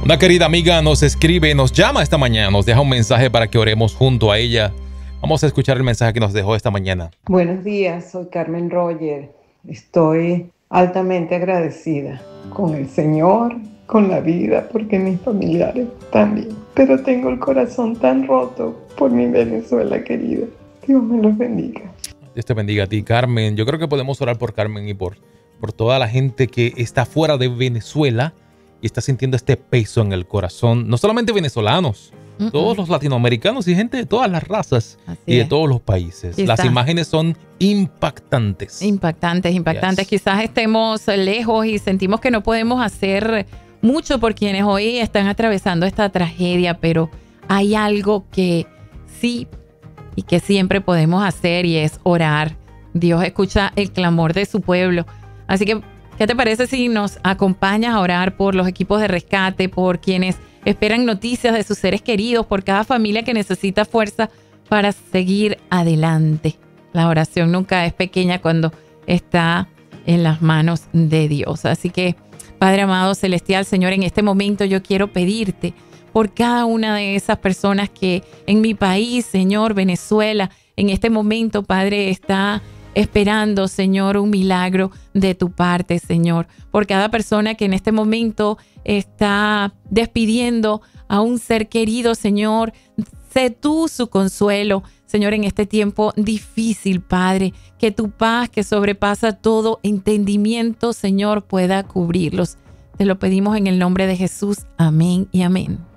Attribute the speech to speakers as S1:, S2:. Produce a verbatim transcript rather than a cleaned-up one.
S1: Una querida amiga nos escribe, nos llama esta mañana, nos deja un mensaje para que oremos junto a ella. Vamos a escuchar el mensaje que nos dejó esta mañana.
S2: Buenos días, soy Carmen Roger. Estoy altamente agradecida con el Señor, con la vida, porque mis familiares también. Pero tengo el corazón tan roto por mi Venezuela querida. Dios me los bendiga.
S1: Dios te bendiga a ti, Carmen. Yo creo que podemos orar por Carmen y por, por toda la gente que está fuera de Venezuela y está sintiendo este peso en el corazón. No solamente venezolanos, uh-uh. todos los latinoamericanos y gente de todas las razas Así y de es. todos los países. Quizás. Las imágenes son impactantes.
S3: Impactantes, impactantes. Yes. Quizás estemos lejos y sentimos que no podemos hacer mucho por quienes hoy están atravesando esta tragedia, pero hay algo que sí y que siempre podemos hacer y es orar. Dios escucha el clamor de su pueblo. Así que, ¿qué te parece si nos acompañas a orar por los equipos de rescate, por quienes esperan noticias de sus seres queridos, por cada familia que necesita fuerza para seguir adelante? La oración nunca es pequeña cuando está en las manos de Dios. Así que, Padre amado celestial, Señor, en este momento yo quiero pedirte por cada una de esas personas que en mi país, Señor, Venezuela, en este momento, Padre, está esperando, Señor, un milagro de tu parte, Señor. Por cada persona que en este momento está despidiendo a un ser querido, Señor, sé tú su consuelo, Señor, en este tiempo difícil, Padre. Que tu paz, que sobrepasa todo entendimiento, Señor, pueda cubrirlos. Te lo pedimos en el nombre de Jesús. Amén y amén.